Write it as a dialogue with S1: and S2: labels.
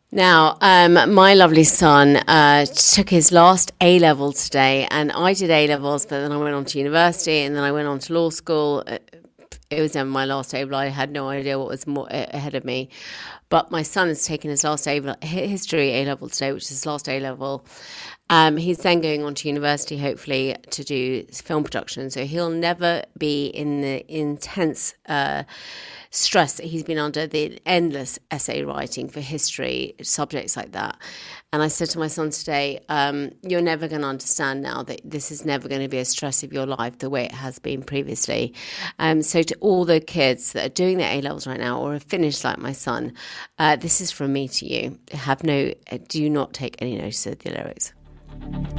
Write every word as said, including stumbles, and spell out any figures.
S1: Now, um, my lovely son uh, took his last A-level today, and I did A-levels, but then I went on to university, and then I went on to law school. It was um, my last A-level. I had no idea what was more ahead of me. But my son has taken his last A-level, history A-level today, which is his last A-level. Um, he's then going on to university, hopefully, to do film production. So he'll never be in the intense uh, stress that he's been under, the endless essay writing for history, subjects like that. And I said to my son today, um, you're never going to understand now that this is never going to be a stress of your life the way it has been previously. Um, so to all the kids that are doing their A-levels right now or have finished like my son, uh, this is from me to you. Have no, do not take any notice of the lyrics.